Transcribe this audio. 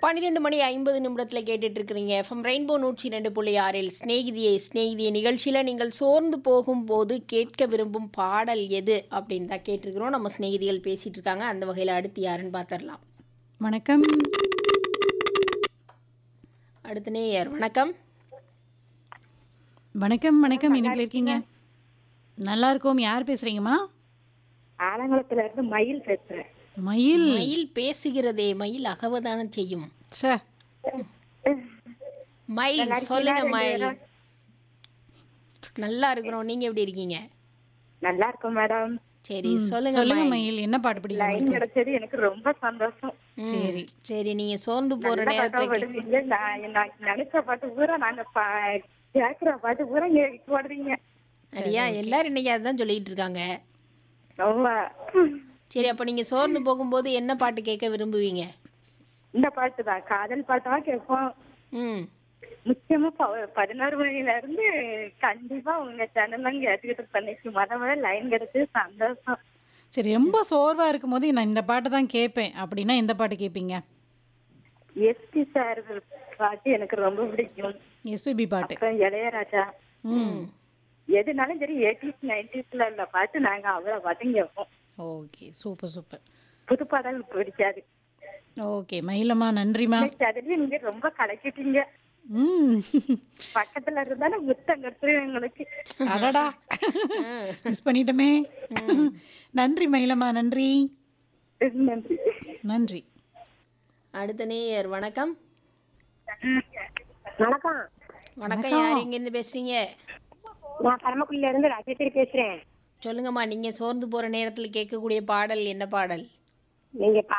12:50 கேட்டுட்டு இருக்கிறீங்க. FM rainbow 102.6 சிநேகிதியே நிகழ்ச்சியில் நீங்கள் சோர்ந்து போகும்போது கேட்க விரும்பும் பாடல் எது அப்படின்னு தான் கேட்டிருக்கிறோம். நம்ம சிநேகிதிகள் பேசிட்டு இருக்காங்க. அந்த வகையில் அடுத்து யாருன்னு பார்த்துடலாம். வணக்கம். அடுத்த நேயர் வணக்கம். வணக்கம் வணக்கம். இனிப்பில் இருக்கீங்க? நல்லா இருக்கோம். யார் பேசுறீங்கம்மா? ஆலங்குளத்துல இருந்து மயில் பேசுறேன். மயில். மயில் பேசுகிறதே, மயில் அகவதானம் செய்யும். ச்சே. மயில் சொல்லுங்க மயில். நல்லா இருக்கிறோம். நீங்க எப்படி இருக்கீங்க? நல்லா இருக்கும் மேடம். சரி சொல்லுங்க சொல்லுங்க மயில். மயில், என்ன பாட்டு பிடிக்கும் லைன் உங்களுக்கு? கிடைச்சது எனக்கு ரொம்ப சந்தோஷம். சரி. சரி நீங்க சோர்ந்து போற நல்ல பாட்டா நேரத்துல பாடுவீங்க. நான் நினைச்ச பாட்டு பூரா நாங்க கேக்குற பாட்டு பூரா பாடுறீங்க. சரியா? எல்லாரும் இன்னைக்கு அதுதான் சொல்லிட்டு இருக்காங்க. ரொம்ப சரி, அப்ப நீங்க சோர்ந்து போகும்போது என்ன பாட்டு கேட்க விரும்புவீங்க? இந்த பாட்டு தான், காதல் பாட்டா கேட்போம். ம் முக்கியமா 11 மணில இருந்து கண்டிப்பா உங்க சேனல்லாம் கேட்டுக்கிட்டு பண்ணிக்கு முத லைன் கிடைச்சது சந்தோஷம். சரி, ரொம்ப சோர்வா இருக்கும்போது நான் இந்த பாட்டு தான் கேட்பேன் அப்படின்னா எந்த பாட்டு கேட்பீங்க? எஸ்பி சார் பாட்டு எனக்கு ரொம்ப பிடிக்கும். எஸ்பிபி பாட்டு. அப்புறம் இளையராஜா. ம். எதுனாலும் சரி 80s 90sல உள்ள பாட்டு நாங்க அவ்வளவு பாட்டும் கேட்போம். Okay, super super. புது பாடல் பிடிக்காது. ஓகே மயிலம்மா, நன்றிம்மா. அதுலயும் நீங்க ரொம்ப கலக்கிட்டீங்க. ம். பக்கத்துல இருந்தாலும் முத்தம் கட்டுரு எங்களுக்கு. அடடா, மிஸ் பண்ணிட்டோமே. நன்றி மயிலம்மா, நன்றி நன்றி. நன்றி. அடுத்த நேயர் வணக்கம். வணக்கம். வணக்கம், யார் எங்க இருந்து பேசுறீங்க? நான் பரமக்குடியில இருந்து ராஜேஸ்வரி பேசுறேன். சொல்லுங்கம்மா, நீங்க சோர்ந்து போற நேரத்துல கேட்கக்கூடிய பாடல் என்ன பாடல்? நீங்க